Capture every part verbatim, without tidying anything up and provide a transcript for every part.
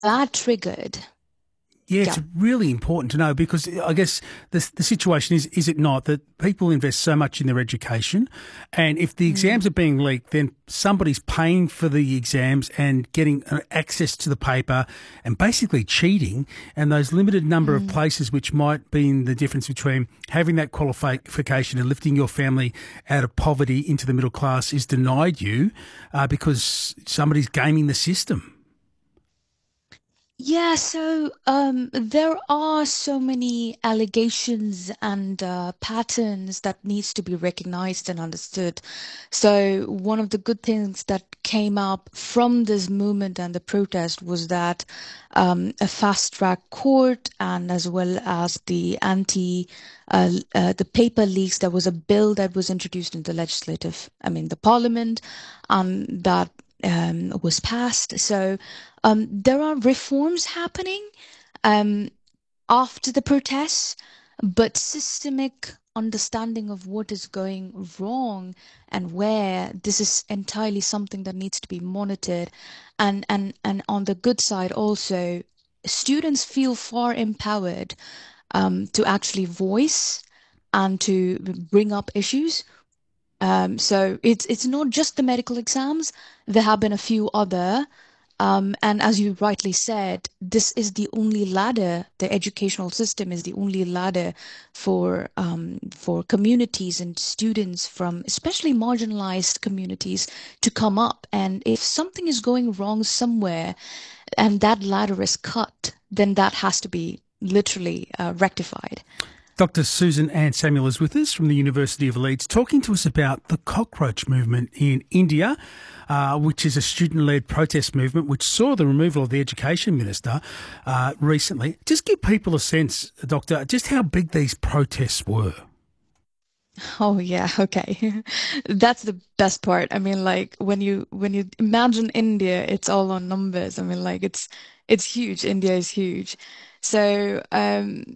that triggered. Yeah, Yeah. it's really important to know because I guess the the situation is, is it not, that people invest so much in their education, and if the Mm, exams are being leaked, then somebody's paying for the exams and getting uh, access to the paper and basically cheating. And those limited number of mm. places, which might be the difference between having that qualification and lifting your family out of poverty into the middle class, is denied you uh, because somebody's gaming the system. Yeah, so um, there are so many allegations and uh, patterns that needs to be recognized and understood. So one of the good things that came up from this movement and the protest was that um, a fast track court and as well as the anti uh, uh, the paper leaks, there was a bill that was introduced in the legislative, I mean the parliament, um, that um, was passed. So um, there are reforms happening um, after the protests, but systemic understanding of what is going wrong and where this is entirely something that needs to be monitored. And and and on the good side also, students feel far empowered um, to actually voice and to bring up issues. Um, so it's it's not just the medical exams. There have been a few other, um, and as you rightly said, this is the only ladder. The educational system is the only ladder for um, for communities and students from especially marginalized communities to come up. And if something is going wrong somewhere, and that ladder is cut, then that has to be literally uh, rectified. Doctor Susan Ann Samuel is with us from the University of Leeds, talking to us about the cockroach movement in India, uh, which is a student-led protest movement which saw the removal of the education minister uh, recently. Just give people a sense, Doctor, just how big these protests were. Oh yeah, okay. That's the best part. I mean, like when you when you imagine India, it's all on numbers. I mean, like it's it's huge. India is huge. So, um,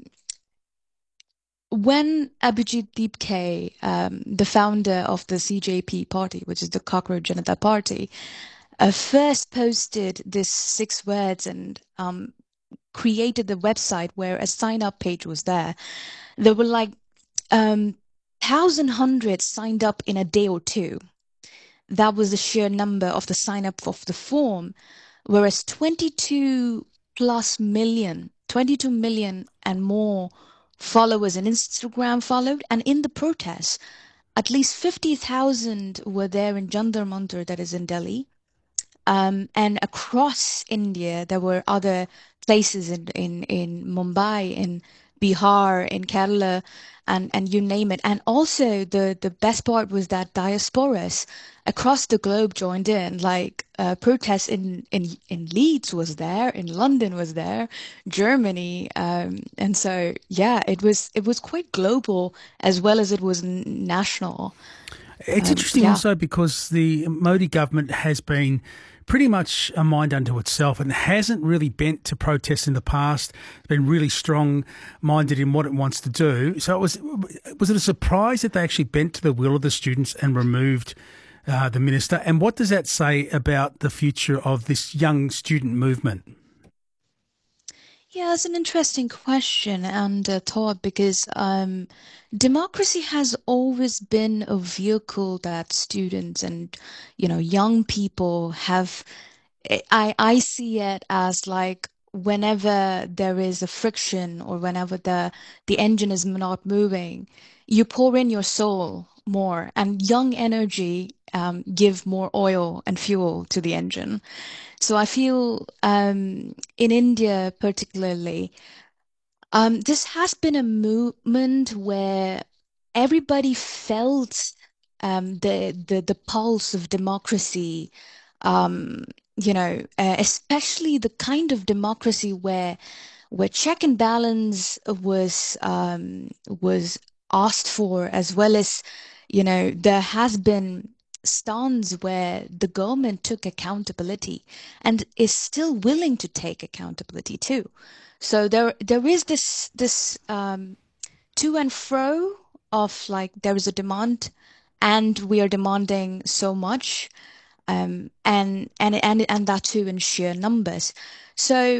when Abhijit Deep um, the founder of the C J P party, which is the Cockroach Janata Party, uh, first posted this six words and um, created the website where a sign up page was there, there were like um, thousand hundreds signed up in a day or two. That was the sheer number of the sign up of the form, whereas twenty-two plus million, twenty-two million and more followers in Instagram followed. And in the protests, at least fifty thousand were there in Jantar Mantar, that is in Delhi. Um, and across India, there were other places in, in, in Mumbai, in Bihar, in Kerala, and, and you name it. And also the, the best part was that diasporas across the globe joined in, like uh, protests in, in, in Leeds was there, in London was there, Germany. Um, and so, yeah, it was, it was quite global as well as it was n- national. It's Um, interesting yeah. also because the Modi government has been pretty much a mind unto itself and hasn't really bent to protest in the past. It's been really strong minded in what it wants to do. So it was was it a surprise that they actually bent to the will of the students and removed uh, the minister? And what does that say about the future of this young student movement? Yeah, it's an interesting question and uh, thought because um, democracy has always been a vehicle that students and, you know, young people have. I I see it as like whenever there is a friction or whenever the the engine is not moving, you pour in your soul more, and young energy um, give more oil and fuel to the engine. So I feel um, in India particularly, um, this has been a movement where everybody felt um, the the the pulse of democracy. Um, you know, uh, especially the kind of democracy where where check and balance was um, was asked for, as well as, you know, there has been stance where the government took accountability and is still willing to take accountability too. So there there is this this um, to and fro of like there is a demand and we are demanding so much um, and and and and that too in sheer numbers. So